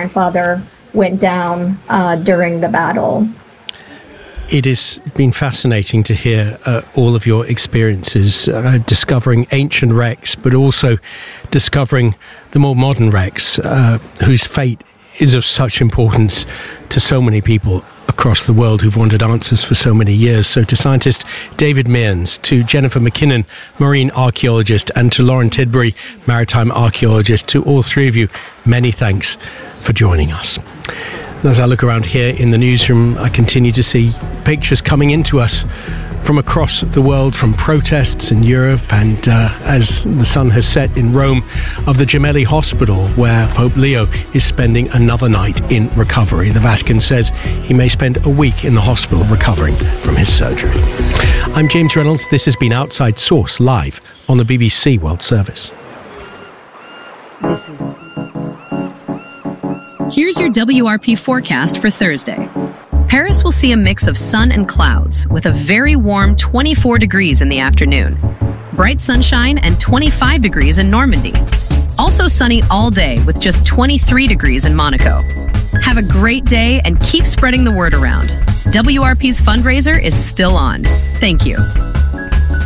grandfather went down during the battle. It has been fascinating to hear all of your experiences discovering ancient wrecks, but also discovering the more modern wrecks whose fate is of such importance to so many people across the world who've wanted answers for so many years. So to scientist David Mearns, to Jennifer McKinnon, marine archaeologist, and to Lauren Tidbury, maritime archaeologist, to all three of you, many thanks for joining us. As I look around here in the newsroom, I continue to see pictures coming into us from across the world, from protests in Europe, and as the sun has set in Rome, of the Gemelli Hospital, where Pope Leo is spending another night in recovery. The Vatican says he may spend a week in the hospital recovering from his surgery. I'm James Reynolds. This has been Outside Source, live on the BBC World Service. Here's your WRP forecast for Thursday. Paris will see a mix of sun and clouds with a very warm 24 degrees in the afternoon. Bright sunshine and 25 degrees in Normandy. Also sunny all day with just 23 degrees in Monaco. Have a great day and keep spreading the word around. WRP's fundraiser is still on. Thank you.